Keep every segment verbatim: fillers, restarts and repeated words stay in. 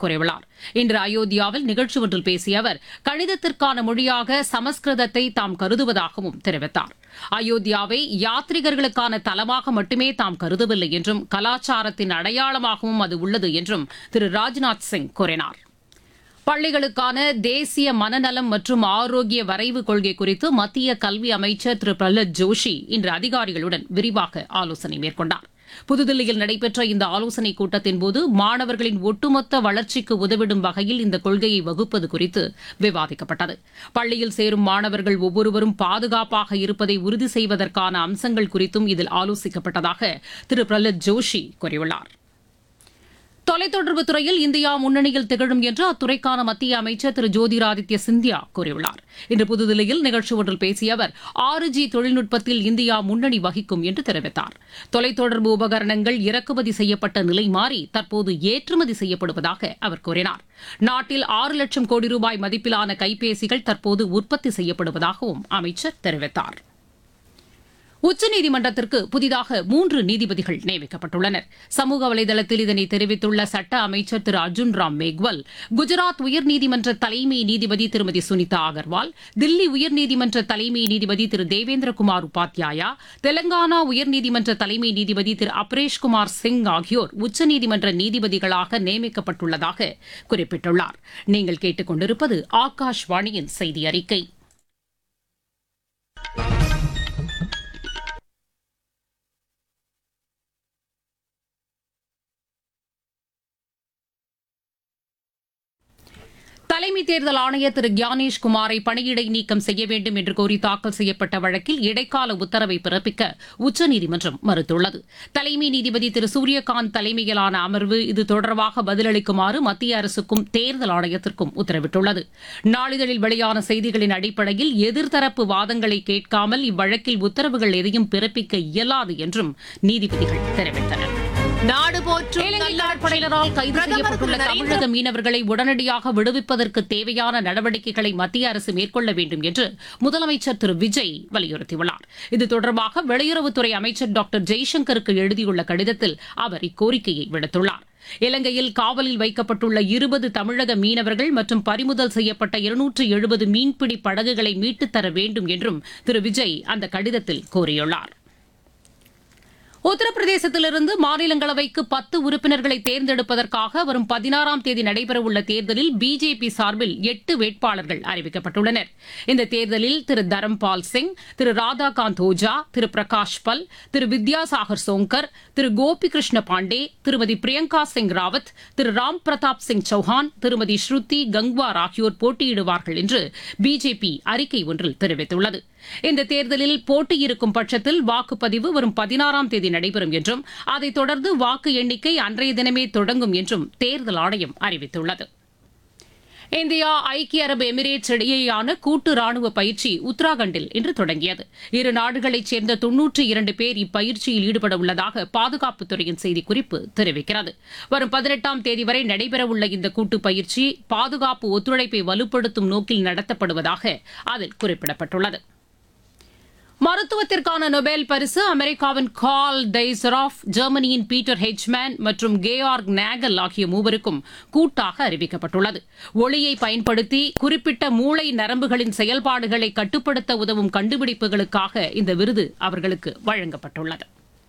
கூறியுள்ளார். இன்று அயோத்தியாவில் நிகழ்ச்சி ஒன்றில் பேசிய அவர் கணிதத்திற்கான மொழியாக சமஸ்கிருதத்தை தாம் கருதுவதாகவும் தெரிவித்தார். அயோத்தியாவை யாத்ரீகர்களுக்கான தலமாக மட்டுமே தாம் கருதவில்லை என்றும் கலாச்சாரத்தின் அடையாளமாகவும் அது உள்ளது என்றும் திரு ராஜ்நாத் சிங் கூறினார். பள்ளிகளுக்கான தேசிய மனநலம் மற்றும் ஆரோக்கிய வரைவு கொள்கை குறித்து மத்திய கல்வி அமைச்சர் திரு பிரஹ்லாத் ஜோஷி இன்று அதிகாரிகளுடன் விரிவாக ஆலோசனை மேற்கொண்டார். புதுதில்லியில் நடைபெற்ற இந்த ஆலோசனைக் கூட்டத்தின்போது மாணவர்களின் ஒட்டுமொத்த வளர்ச்சிக்கு உதவிடும் வகையில் இந்த கொள்கையை வகுப்பது குறித்து விவாதிக்கப்பட்டது. பள்ளியில் சேரும் மாணவர்கள் ஒவ்வொருவரும் பாதுகாப்பாக இருப்பதை உறுதி செய்வதற்கான அம்சங்கள் குறித்தும் இதில் ஆலோசிக்கப்பட்டதாக திரு பிரஹ்லாத் ஜோஷி கூறியுள்ளார். தொலைத்தொடர்புத் துறையில் இந்தியா முன்னணியில் திகழும் என்று அத்துறைக்கான மத்திய அமைச்சர் திரு ஜோதிராதித்ய சிந்தியா கூறியுள்ளார். இன்று புதுதில்லியில் நிகழ்ச்சி ஒன்றில் பேசிய அவர் ஆறு ஜி தொழில்நுட்பத்தில் இந்தியா முன்னணி வகிக்கும் என்று தெரிவித்தார். தொலைத்தொடர்பு உபகரணங்கள் இறக்குமதி செய்யப்பட்ட நிலை மாறி தற்போது ஏற்றுமதி செய்யப்படுவதாக அவர் கூறினார். நாட்டில் ஆறு லட்சம் கோடி ரூபாய் மதிப்பிலான கைபேசிகள் தற்போது உற்பத்தி செய்யப்படுவதாகவும் அமைச்சர் தெரிவித்தார். உச்சநீதிமன்றத்திற்கு புதிதாக மூன்று நீதிபதிகள் நியமிக்கப்பட்டுள்ளனர். சமூக வலைதளத்தில் இதனை தெரிவித்துள்ள சட்ட அமைச்சர் திரு அர்ஜுன் ராம் மேக்வல், குஜராத் உயர்நீதிமன்ற தலைமை நீதிபதி திருமதி சுனிதா அகர்வால், தில்லி உயர்நீதிமன்ற தலைமை நீதிபதி திரு தேவேந்திரகுமார் உபாத்யாயா, தெலங்கானா உயர்நீதிமன்ற தலைமை நீதிபதி திரு அப்ரேஷ்குமார் சிங் ஆகியோர் உச்சநீதிமன்ற நீதிபதிகளாக நியமிக்கப்பட்டுள்ளதாக குறிப்பிட்டுள்ளார். நீங்கள் கேட்டுக் கொண்டிருப்பது ஆகாஷ்வாணியின் செய்தி அறிக்கை. தலைமை தேர்தல் ஆணையர் திரு கியானேஷ் குமாரை பணியிடை நீக்கம் செய்ய வேண்டும் என்று கோரி தாக்கல் செய்யப்பட்ட வழக்கில் இடைக்கால உத்தரவை பிறப்பிக்க உச்சநீதிமன்றம் மறுத்துள்ளது. தலைமை நீதிபதி திரு சூரியகாந்த் தலைமையிலான அமர்வு இது தொடர்பாக பதிலளிக்குமாறு மத்திய அரசுக்கும் தேர்தல் ஆணையத்திற்கும் உத்தரவிட்டுள்ளது. நாளிதழில் வெளியான செய்திகளின் அடிப்படையில் எதிர்த்தரப்பு வாதங்களை கேட்காமல் இவ்வழக்கில் உத்தரவுகள் எதையும் பிறப்பிக்க இயலாது என்றும் நீதிபதிகள் தெரிவித்தனர். நாடு போற்றும் கடற்படையினரால் கைது செய்யப்பட்டுள்ள தமிழக மீனவர்களை உடனடியாக விடுவிப்பதற்கு தேவையான நடவடிக்கைகளை மத்திய அரசு மேற்கொள்ள வேண்டும் என்று முதலமைச்சர் திரு விஜய் வலியுறுத்தியுள்ளார். இது தொடர்பாக வெளியுறவுத்துறை அமைச்சர் டாக்டர் ஜெய்சங்கருக்கு எழுதியுள்ள கடிதத்தில் அவர் இக்கோரிக்கையை விடுத்துள்ளார். இலங்கையில் காவலில் வைக்கப்பட்டுள்ள இருபது தமிழக மீனவர்கள் மற்றும் பறிமுதல் செய்யப்பட்ட இருநூற்று எழுபது மீன்பிடி படகுகளை மீட்டுத் தர வேண்டும் என்றும் திரு விஜய் அந்த கடிதத்தில் கோரியுள்ளார். உத்தரப்பிரதேசத்திலிருந்து மாநிலங்களவைக்கு பத்து உறுப்பினர்களை தேர்ந்தெடுப்பதற்காக வரும் பதினாறாம் தேதி நடைபெறவுள்ள தேர்தலில் பிஜேபி சார்பில் எட்டு வேட்பாளர்கள் அறிவிக்கப்பட்டுள்ளனர். இந்த தேர்தலில் திரு தரம்பால் சிங், திரு ராதாகாந்த் ஓஜா, திரு பிரகாஷ் பல், திரு வித்யாசாகர் சோங்கர், திரு கோபிகிருஷ்ண பாண்டே, திருமதி பிரியங்கா சிங் ராவத், திரு ராம் பிரதாப் சிங் சௌஹான், திருமதி ஸ்ருதி கங்வார் ஆகியோர் போட்டியிடுவார்கள் என்று பிஜேபி அறிக்கை ஒன்றில் தெரிவித்துள்ளது. இந்த தேர்தலில் போட்டியிருக்கும் பட்சத்தில் வாக்குப்பதிவு வரும் பதினாறாம் தேதி நடைபெறும் என்றும் அதைத் தொடர்ந்து வாக்கு எண்ணிக்கை அன்றைய தினமே தொடங்கும் என்றும் தேர்தல் ஆணையம் அறிவித்துள்ளது. இந்தியா ஐக்கிய அரபு எமிரேட்ஸ் இடையேயான கூட்டு ராணுவ பயிற்சி உத்தராகண்டில் இன்று தொடங்கியது. இரு நாடுகளைச் சேர்ந்த தொன்னூற்றி இரண்டு பேர் இப்பயிற்சியில் ஈடுபட உள்ளதாக பாதுகாப்புத்துறையின் செய்திக்குறிப்பு தெரிவிக்கிறது. வரும் பதினெட்டாம் தேதி வரை நடைபெறவுள்ள இந்த கூட்டு பயிற்சி பாதுகாப்பு ஒத்துழைப்பை வலுப்படுத்தும் நோக்கில் நடத்தப்படுவதாக அதில் குறிப்பிடப்பட்டுள்ளது. மருத்துவத்திற்கான நொபேல் பரிசு அமெரிக்காவின் கார்ல் டைசராஃப், ஜெர்மனியின் பீட்டர் ஹெச்மேன் மற்றும் கேயார்க் நாகல் ஆகிய மூவருக்கும் கூட்டாக அறிவிக்கப்பட்டுள்ளது. ஒளியை பயன்படுத்தி குறிப்பிட்ட மூளை நரம்புகளின் செயல்பாடுகளை கட்டுப்படுத்த உதவும் கண்டுபிடிப்புகளுக்காக இந்த விருது அவர்களுக்கு வழங்கப்பட்டுள்ளது.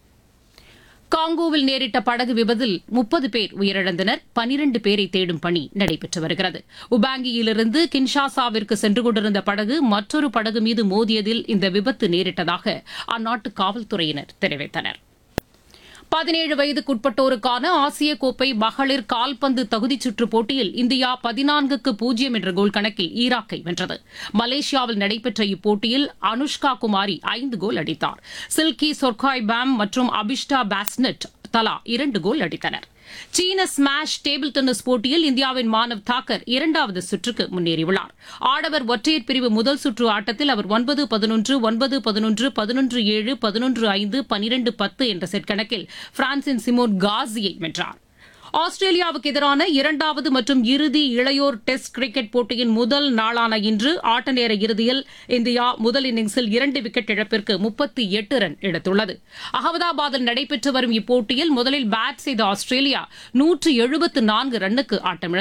காங்கோவில் நேரிட்ட படகு விபத்தில் முப்பது பேர் உயிரிழந்தனர். பனிரண்டு பேரை தேடும் பணி நடைபெற்று வருகிறது. உபாங்கியிலிருந்து கின்ஷாசாவிற்கு சென்று கொண்டிருந்த படகு மற்றொரு படகு மீது மோதியதில் இந்த விபத்து நேரிட்டதாக அந்நாட்டு காவல்துறையினர் தெரிவித்தனர். பதினேழு வயதுக்குட்பட்டோருக்கான ஆசிய கோப்பை மகளிர் கால்பந்து தகுதிச் சுற்றுப் போட்டியில் இந்தியா பதினான்குக்கு பூஜ்ஜியம் என்ற கோல் கணக்கில் ஈராக்கை வென்றது. மலேசியாவில் நடைபெற்ற இப்போட்டியில் அனுஷ்கா குமாரி ஐந்து கோல் அடித்தார். சில்கி சொர்காய் பாம் மற்றும் அபிஷ்டா பாஸ்னெட் தலா இரண்டு கோல் அடித்தனர். சீன ஸ்மாஷ் டேபிள் டென்னிஸ் போட்டியில் இந்தியாவின் மானவ் தாக்கர் இரண்டாவது சுற்றுக்கு முன்னேறியுள்ளார். ஆடவர் ஒற்றையர் பிரிவு முதல் சுற்று ஆட்டத்தில் அவர் ஒன்பது பதினொன்று ஒன்பது பதினொன்று பதினொன்று ஏழு பதினொன்று ஐந்து பனிரெண்டு பத்து என்ற செட் கணக்கில் பிரான்சின் சிமோன் காசியை வென்றார். ஆஸ்திரேலியாவுக்கு எதிரான இரண்டாவது மற்றும் இறுதி இளையோர் டெஸ்ட் கிரிக்கெட் போட்டியின் முதல் நாளான இன்று ஆட்ட நேர இறுதியில் இந்தியா முதல் இன்னிங்ஸில் இரண்டு விக்கெட் இழப்பிற்கு முப்பத்தி எட்டு ரன் எடுத்துள்ளது. அகமதாபாத்தில் நடைபெற்று வரும் இப்போட்டியில் முதலில் பேட் செய்த ஆஸ்திரேலியா நூற்று எழுபத்து நான்கு ரன்னுக்கு ஆட்டமிழந்தது.